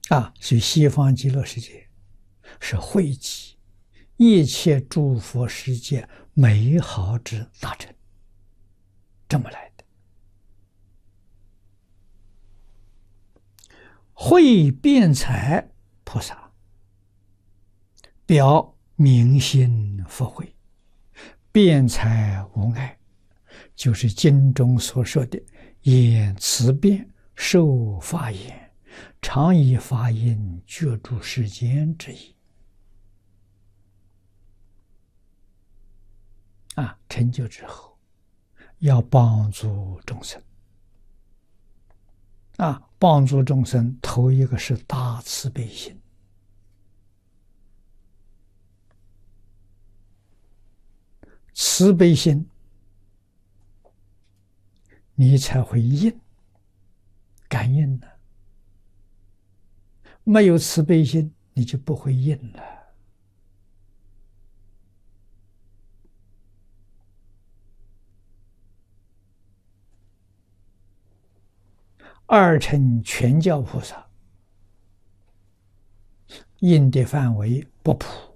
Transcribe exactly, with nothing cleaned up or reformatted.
啊，所以西方极乐世界是汇集一切诸佛世界美好之大成，这么来的。慧辩才菩萨表明心佛慧，辩才无碍，就是经中所说的言辞辩，受法言，常以法音觉诸世间之意。啊，成就之后要帮助众生。啊，帮助众生，头一个是大慈悲心。慈悲心，你才会应感应呢。没有慈悲心，你就不会应了。二乘全教菩萨应的范围不普，